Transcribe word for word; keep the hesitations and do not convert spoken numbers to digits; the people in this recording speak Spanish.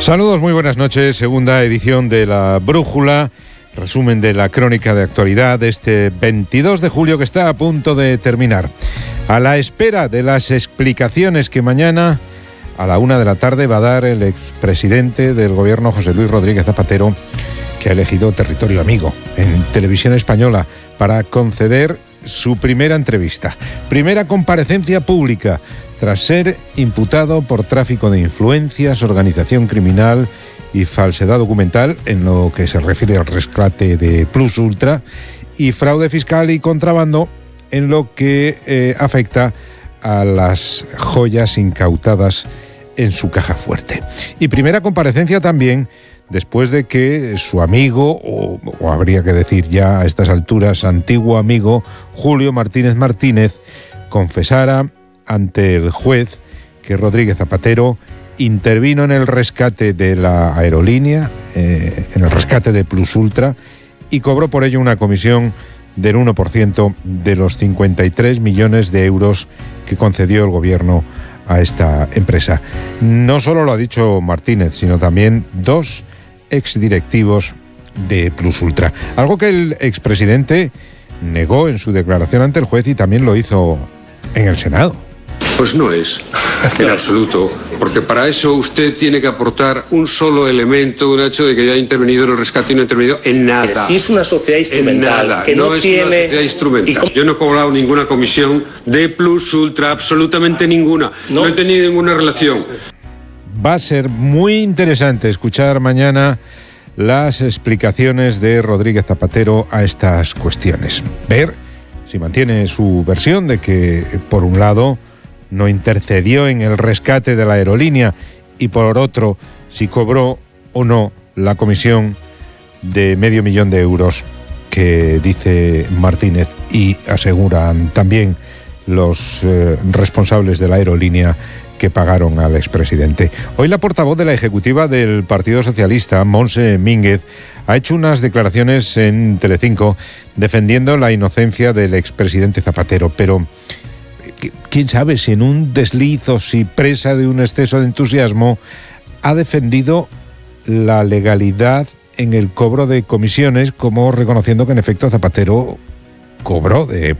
Saludos, muy buenas noches. Segunda edición de La Brújula, resumen de la crónica de actualidad de este veintidós de julio que está a punto de terminar. A la espera de las explicaciones que mañana a la una de la tarde va a dar el expresidente del gobierno, José Luis Rodríguez Zapatero, que ha elegido Territorio Amigo en Televisión Española para conceder su primera entrevista. Primera comparecencia pública tras ser imputado por tráfico de influencias, organización criminal y falsedad documental en lo que se refiere al rescate de Plus Ultra y fraude fiscal y contrabando en lo que eh, afecta a las joyas incautadas en su caja fuerte. Y primera comparecencia también después de que su amigo, o, o habría que decir ya a estas alturas, antiguo amigo, Julio Martínez Martínez, confesara ante el juez que Rodríguez Zapatero intervino en el rescate de la aerolínea, eh, en el rescate de Plus Ultra, y cobró por ello una comisión del uno por ciento de los cincuenta y tres millones de euros que concedió el gobierno a esta empresa. No solo lo ha dicho Martínez, sino también dos exdirectivos de Plus Ultra. Algo que el expresidente negó en su declaración ante el juez y también lo hizo en el Senado. Pues no es, en absoluto, porque para eso usted tiene que aportar un solo elemento, un hecho de que ya ha intervenido en el rescate y no ha intervenido en nada. Que si es una sociedad instrumental, en nada. que no, no es tiene... una sociedad instrumental. Yo no he cobrado ninguna comisión de Plus Ultra, absolutamente ninguna. No, no he tenido ninguna relación. Va a ser muy interesante escuchar mañana las explicaciones de Rodríguez Zapatero a estas cuestiones. Ver si mantiene su versión de que, por un lado, no intercedió en el rescate de la aerolínea y, por otro, si cobró o no la comisión de medio millón de euros que dice Martínez y aseguran también los eh, responsables de la aerolínea que pagaron al expresidente. Hoy la portavoz de la ejecutiva del Partido Socialista, Montse Mínguez, ha hecho unas declaraciones en Telecinco defendiendo la inocencia del expresidente Zapatero, pero quién sabe si en un desliz o si presa de un exceso de entusiasmo ha defendido la legalidad en el cobro de comisiones, como reconociendo que en efecto Zapatero cobró de